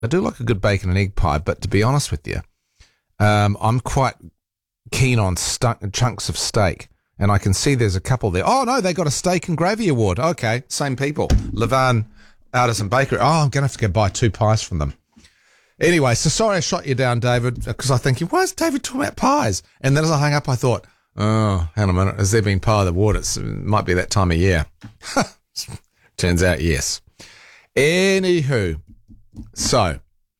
I do like a good bacon and egg pie, but to be honest with you, I'm quite keen on chunks of steak. And I can see there's a couple there. Oh, no, they got a steak and gravy award. Okay, same people. Levan Artisan Bakery. Oh, I'm going to have to go buy 2 pies from them. Anyway, so sorry I shot you down, David, because I think, why is David talking about pies? And then as I hung up, I thought, oh, hang on a minute, has there been pie of the award? It might be that time of year. Turns out, yes. Anywho, so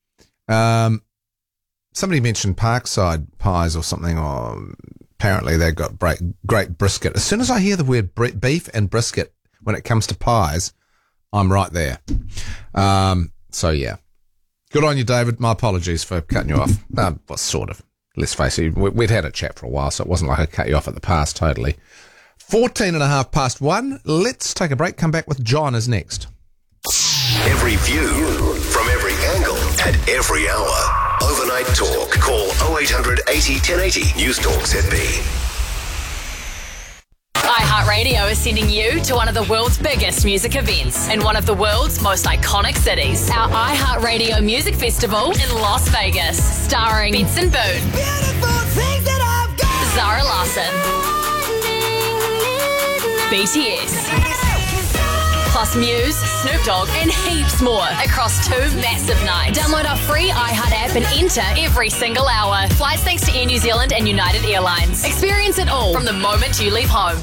somebody mentioned Parkside pies or something, or apparently they've got great brisket. As soon as I hear the word beef and brisket when it comes to pies, I'm right there. So, yeah. Good on you, David. My apologies for cutting you off. Well, sort of. Let's face it, we'd had a chat for a while, so it wasn't like I cut you off at the pass totally. 1:14 Let's take a break. Come back with John is next. Every view from every angle at every hour. Overnight Talk. Call 0800 80 1080. News Talk ZB. iHeartRadio is sending you to one of the world's biggest music events in one of the world's most iconic cities. Our iHeartRadio Music Festival in Las Vegas, starring Benson Boone, Zara Larsson, BTS, plus Muse, Snoop Dogg, and heaps more across 2 massive nights. Download our free iHeart app and enter every single hour. Flights thanks to Air New Zealand and United Airlines. Experience it all from the moment you leave home.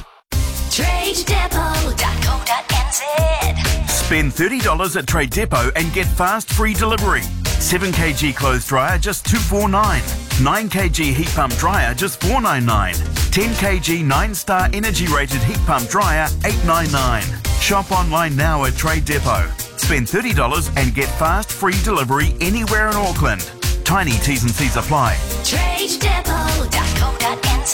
TradeDepot.co.nz. Spend $30 at Trade Depot and get fast free delivery. 7kg clothes dryer just $249. 9kg heat pump dryer just $499. 10kg 9-star energy rated heat pump dryer $899. Shop online now at Trade Depot. Spend $30 and get fast free delivery anywhere in Auckland. Tiny T's and C's apply. TradeDepot.co.nz.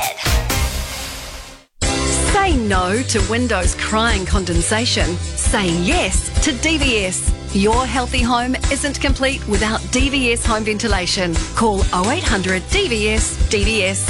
Say no to windows crying condensation. Say yes to DVS. Your healthy home isn't complete without DVS home ventilation. Call 0800 DVS DVS.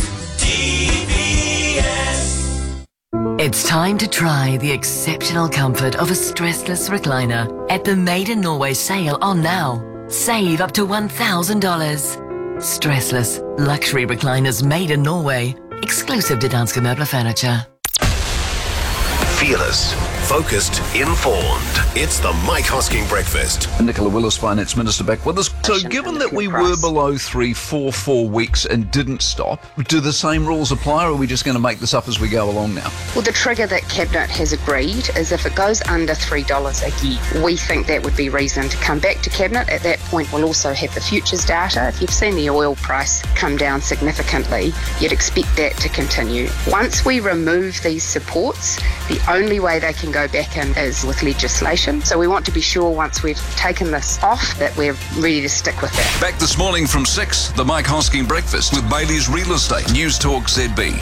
It's time to try the exceptional comfort of a stressless recliner at the Made in Norway sale on now. Save up to $1,000. Stressless luxury recliners made in Norway. Exclusive to Danske Møbler Furniture. Fearless, focused, informed. It's the Mike Hosking Breakfast. Nicola Willis, Finance Minister, back with us. So given that we were below 4 weeks and didn't stop, do the same rules apply, or are we just going to make this up as we go along now? Well, the trigger that Cabinet has agreed is if it goes under $3 again, we think that would be reason to come back to Cabinet. At that point, we'll also have the futures data. If you've seen the oil price come down significantly, you'd expect that to continue. Once we remove these supports, the only way they can go back in is with legislation. So we want to be sure once we've taken this off that we're ready to stick with that. Back this morning from 6, the Mike Hosking Breakfast with Bailey's Real Estate. News Talk ZB.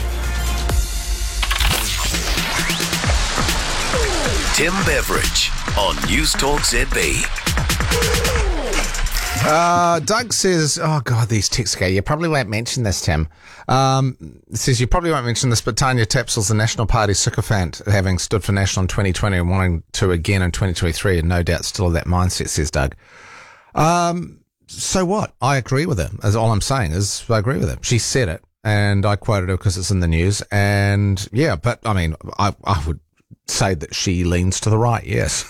Tim Beveridge on News Talk ZB. Doug says, oh God, these texts go, you probably won't mention this, Tim. Says you probably won't mention this, but Tanya Tapsell's the National Party sycophant, having stood for National in 2020 and wanting to again in 2023, and no doubt still of that mindset, says Doug. So what? I agree with her. As all I'm saying is I agree with her. She said it, and I quoted her because it's in the news, and yeah, but I mean, I would say that she leans to the right, yes.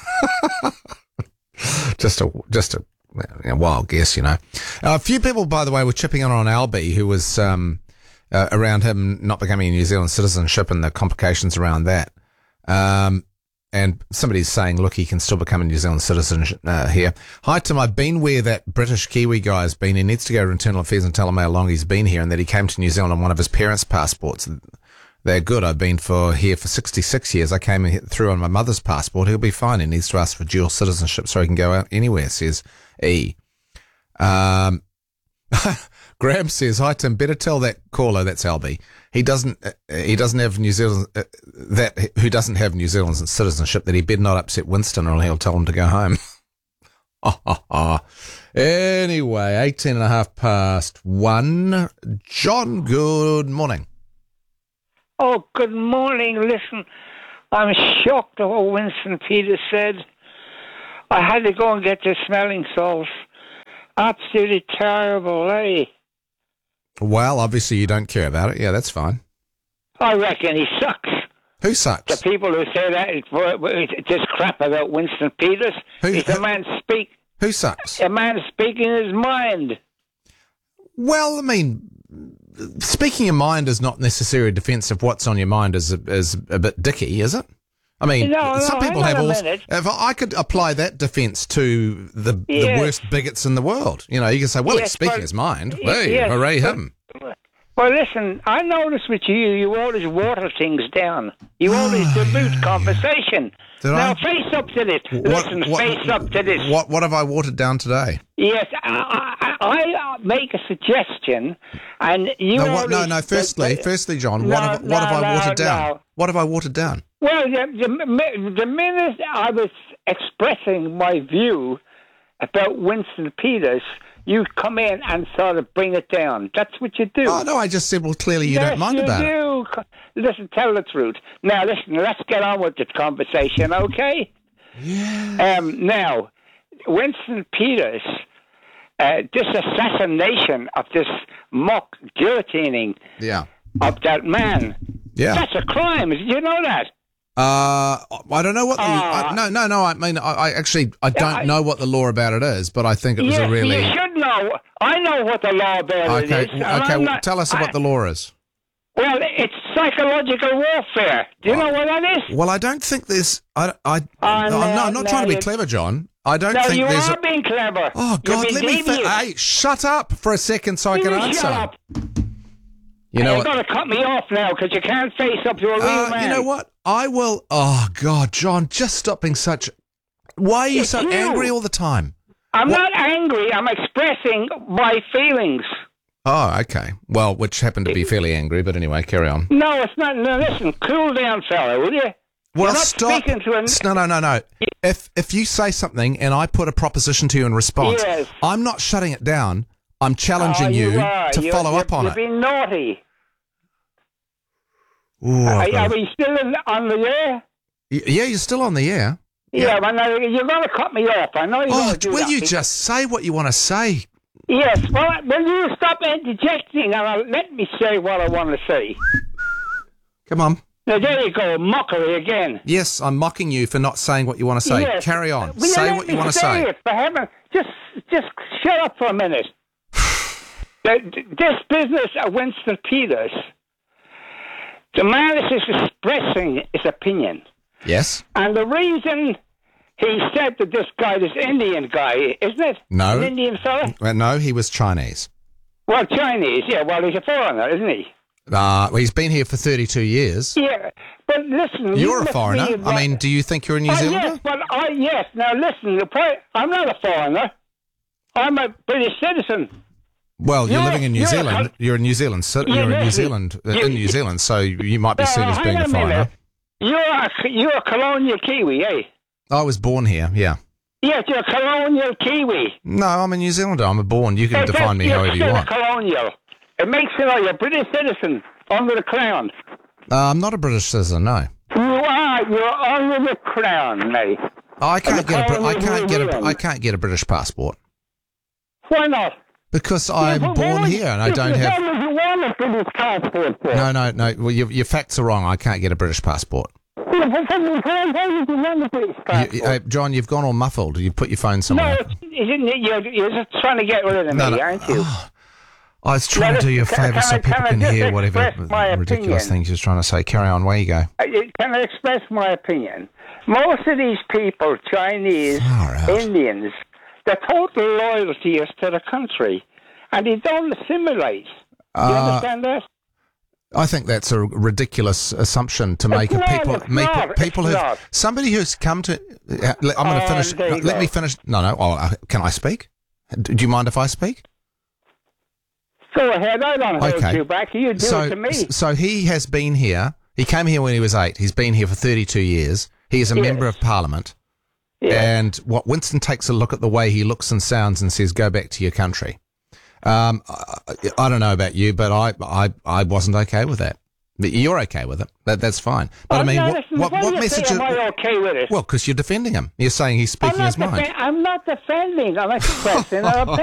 just a wild guess, you know. A few people, by the way, were chipping in on Albie, who was around him not becoming a New Zealand citizenship and the complications around that. And somebody's saying, look, he can still become a New Zealand citizen here. Hi, Tim. I've been where that British Kiwi guy has been. He needs to go to Internal Affairs and tell him how long he's been here and that he came to New Zealand on one of his parents' passports. They're good. I've been here for 66 years. I came through on my mother's passport. He'll be fine. He needs to ask for dual citizenship so he can go out anywhere, says E. Graham says, hi Tim, better tell that caller, that's Albie, he doesn't have New Zealand, who doesn't have New Zealand citizenship, that he better not upset Winston or he'll tell him to go home. Anyway, 1:18. John, good morning. Oh, good morning. Listen, I'm shocked at what Winston Peters said. I had to go and get the smelling salts Absolutely terrible, eh? Well, obviously you don't care about it. Yeah, that's fine. I reckon he sucks. Who The sucks? people who say that it's just crap about Winston Peters. He's a man Who sucks? a man speaking his mind. Well, I mean, speaking your mind is not necessarily a defence of what's on your mind is a bit dicky, is it? I mean, No, some people hang have on a all. minute. If I could apply that defence to the Yes. worst bigots in the world, you can say, well, Yes, it's speaking but- his mind. y- Hey, yes, hooray but- him. Well, listen, I notice with you always water things down. You always dilute conversation. Did now, I? face up to this. Listen, face up to this. What have I watered down today? Yes, I make a suggestion, and you No. Firstly, John, what have I watered down? no. What have I watered down? Well, the minute I was expressing my view about Winston Peters, you come in and sort of bring it down. That's what you do. Oh no, I just said, well, clearly you don't mind about it. You do. Listen, tell the truth. Now, listen, let's get on with the conversation, okay? Yeah. Now, Winston Peters, this assassination of this mock guillotining Yeah. of that man, Yeah. that's a crime. Did you know that? I don't know what the no. I mean, I don't know what the law about it is, but I think it was Yes, a really you should know. I know what the law about it is. and I'm Well, not- tell us what the law is. Well, it's psychological warfare. Do you know what that is? Well, I don't think there's. I'm not trying to be clever, John. I don't No, think you there's. are being clever. Oh God, You're let me. being devious. Hey, shut up for a second so I can You answer. shut up. You know You're what? going to cut me off now because you can't face up to a real man. You know what? I will. Oh God, John, just stop being such. Why are you It's so you. angry all the time? I'm not angry. I'm expressing my feelings. Oh, okay. Well, which happened to be fairly angry, but anyway, carry on. No, it's not. No, listen, cool down, fella, will you? Well, You're not stop. speaking to a... No. If you say something and I put a proposition to you in response, Yes. I'm not shutting it down. I'm challenging you are. to follow up on You're it. being naughty. Ooh, Are we still on the air? yeah, you're still on the air. Yeah, well, no, you're going to cut me off. I know you're going to do will that. you just say what you want to say? Yes, well, will you stop interjecting and let me say what I want to say? Come on. Now, there you go, mockery again. Yes, I'm mocking you for not saying what you want to say. Yes. Carry on. Will you Say let what me you want to say. It, for heaven, just shut up for a minute. This business of Winston Peters, the man is expressing his opinion. Yes. And the reason he said that this guy, this Indian guy, isn't it? No. An Indian fella? Well, no, he was Chinese. Well, Chinese, yeah. Well, he's a foreigner, isn't he? Well, he's been here for 32 years. Yeah. But listen... You're you a must foreigner. be I mean, do you think you're a New Zealander? Yes, but yes. Now, listen, I'm not a foreigner. I'm a British citizen. Well, you're Yeah, living in New you're a Zealand. col- You're in New Zealand. So Yeah, you're in New listen, Zealand. you- In New Zealand, so you might be seen as being hang a on foreigner. minute. You're a colonial Kiwi, eh? I was born here. Yeah. Yes, you're a colonial Kiwi. No, I'm a New Zealander. I'm born. You can Yes, define me you're however you still want. a colonial. It makes you know you're a British citizen under the crown. I'm not a British citizen. No. You are. You're under the crown, mate. I can't And the get a. colony I can't of get New a. Zealand. I can't get a British passport Why not? because I'm Yeah, but born why- here and I don't have. What you want a British passport for? No. Well, your facts are wrong. I can't get a British passport. Yeah, but why would you want a British passport? John, you've gone all muffled. You put your phone somewhere. No, you're just trying to get rid of me, aren't you? I was trying Now, to do you a listen, favour so can people I can just hear whatever express my ridiculous opinion? things you're trying to say. Carry on. Where you go? Can I express my opinion? Most of these people, Chinese, Far out. Indians, their total loyalty is to the country, and they don't assimilate. Do you understand that? I think that's a ridiculous assumption to make of not, people. it's not, People it's who not. somebody who's come to. I'm going to finish. there you Let go. me finish. No. Oh, can I speak? Do you mind if I speak? Go ahead, I don't hold Okay. you back. You do it to me. So he has been here. He came here when he was 8. He's been here for 32 years. He is a member of Parliament. Yeah. And what Winston takes a look at the way he looks and sounds and says, "Go back to your country." I don't know about you, but I wasn't okay with that. But you're okay with it. That's fine. But I mean, now, what listen, why do you message? say, am I okay with it? Well, because you're defending him. You're saying he's speaking his mind. I'm not defending. I'm expressing an opinion.